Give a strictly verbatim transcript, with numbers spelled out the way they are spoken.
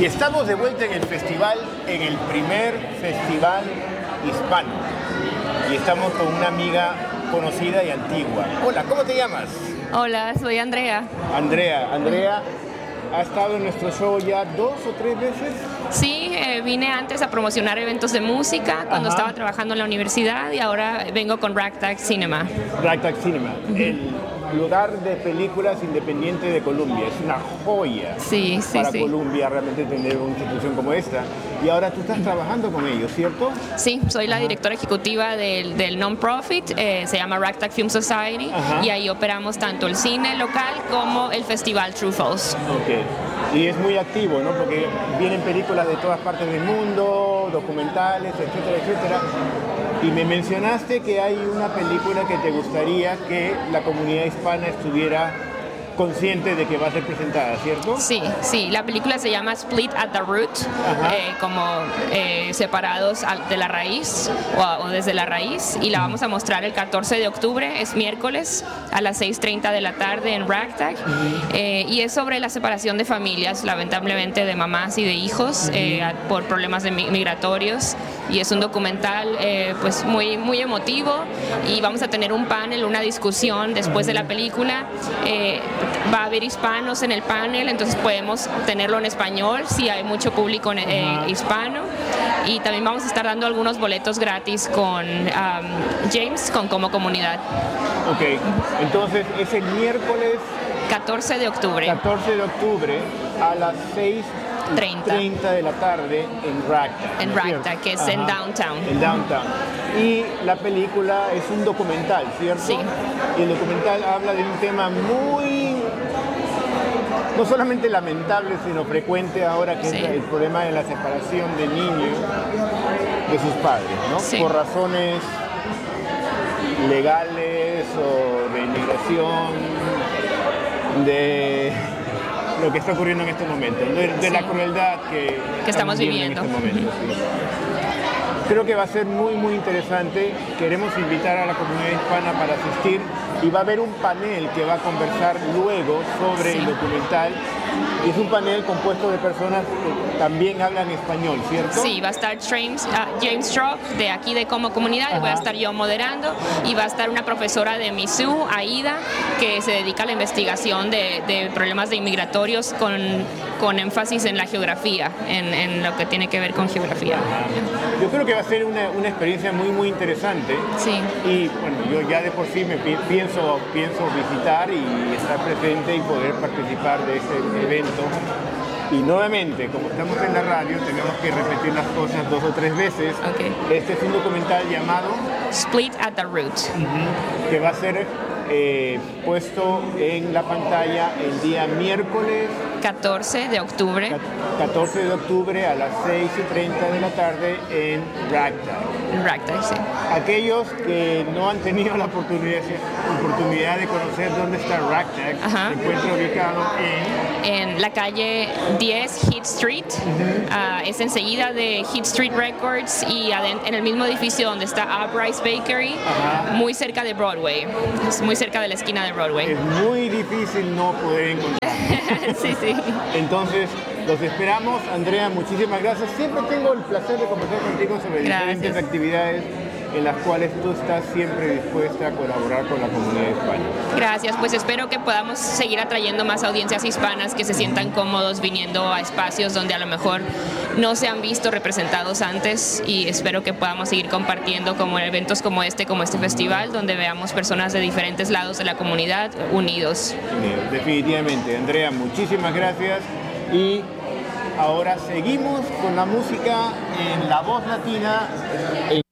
Y estamos de vuelta en el festival, en el primer festival hispano. Y estamos con una amiga conocida y antigua. Hola, ¿cómo te llamas? Hola, soy Andrea. Andrea, Andrea ha estado en nuestro show ya dos o tres veces. Sí, eh, vine antes a promocionar eventos de música cuando Ajá. estaba trabajando en la universidad y ahora vengo con Ragtag Cinema. Ragtag Cinema, uh-huh. El lugar de películas independiente de Colombia. Es una joya sí, sí, para sí. Colombia realmente tener una institución como esta. Y ahora tú estás trabajando con ellos, ¿cierto? Sí, soy la directora ejecutiva del, del non-profit, eh, se llama Ragtag Film Society. Ajá. Y ahí operamos tanto el cine local como el festival True Falls. Okay. Y es muy activo, ¿no? Porque vienen películas de todas partes del mundo, documentales, etcétera, etcétera. Y me mencionaste que hay una película que te gustaría que la comunidad hispana estuviera consciente de que va a ser presentada, ¿cierto? Sí, sí. La película se llama Split at the Root, eh, como eh, separados de la raíz o, o desde la raíz, y la vamos a mostrar el catorce de octubre, es miércoles, a las seis treinta de la tarde en Ragtag, uh-huh. eh, y es sobre la separación de familias, lamentablemente de mamás y de hijos, uh-huh. eh, por problemas de migratorios, y es un documental eh, pues muy, muy emotivo, y vamos a tener un panel, una discusión después de la película. eh, Va a haber hispanos en el panel, entonces podemos tenerlo en español si hay mucho público eh, hispano. Y también vamos a estar dando algunos boletos gratis con um, James, con Como Comunidad. Ok, entonces es el miércoles catorce de octubre. catorce de octubre a las seis treinta de la tarde en Ragtag. En Ragtag, que es Ajá. en Downtown. En Downtown. Y la película es un documental, ¿cierto? Sí. Y el documental habla de un tema muy, no solamente lamentable, sino frecuente ahora, que sí. es el problema de la separación de niños de sus padres, ¿no? Sí. Por razones legales o de inmigración, de lo que está ocurriendo en este momento, de, de sí. la crueldad que, que estamos viviendo. En este momento, sí. Creo que va a ser muy, muy interesante. Queremos invitar a la comunidad hispana para asistir y va a haber un panel que va a conversar luego sobre sí. el documental. Y es un panel compuesto de personas que también hablan español, ¿cierto? Sí, va a estar James, uh, James Strock de aquí de Como Comunidad, y voy a estar yo moderando, y va a estar una profesora de Mizzou, Aida, que se dedica a la investigación de, de problemas de inmigratorios con, con énfasis en la geografía, en, en lo que tiene que ver con geografía. Yo creo que va a ser una, una experiencia muy, muy interesante. Sí. Y bueno, yo ya de por sí me pi- pienso, pienso visitar y estar presente y poder participar de este evento. Y nuevamente, como estamos en la radio, tenemos que repetir las cosas dos o tres veces. Okay. Este es un documental llamado Split at the Root, uh-huh, que va a ser eh, puesto en la pantalla el día miércoles catorce de octubre. catorce de octubre a las seis y treinta de la tarde en Ragtag. En Ragtag, sí. Aquellos que no han tenido la oportunidad, oportunidad de conocer dónde está Ragtag, Ajá. se encuentra ubicado en... En la calle diez Heath Street, uh-huh. uh, es enseguida de Heath Street Records y adent- en el mismo edificio donde está Uprise Bakery, Ajá. muy cerca de Broadway, es muy cerca de la esquina de Broadway. Es muy difícil no poder encontrar. Sí, sí. Entonces, los esperamos. Andrea, muchísimas gracias. Siempre tengo el placer de conversar contigo sobre Gracias. diferentes actividades en las cuales tú estás siempre dispuesta a colaborar con la comunidad hispana. Gracias, pues espero que podamos seguir atrayendo más audiencias hispanas que se sientan cómodos viniendo a espacios donde a lo mejor no se han visto representados antes, y espero que podamos seguir compartiendo como eventos como este, como este festival, donde veamos personas de diferentes lados de la comunidad unidos. Definitivamente. Andrea, muchísimas gracias, y ahora seguimos con la música en La Voz Latina.